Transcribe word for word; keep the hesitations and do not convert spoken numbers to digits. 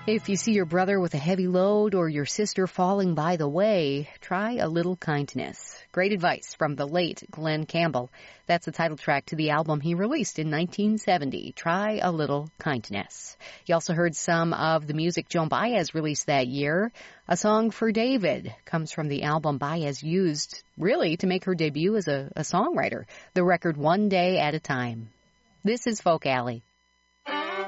If you see your brother with a heavy load or your sister falling by the way, try a little kindness. Great advice from the late Glenn Campbell. That's the title track to the album he released in nineteen seventy, Try a Little Kindness. You also heard some of the music Joan Baez released that year. A Song for David comes from the album Baez used, really, to make her debut as a, a songwriter. The record One Day at a Time. This is Folk Alley.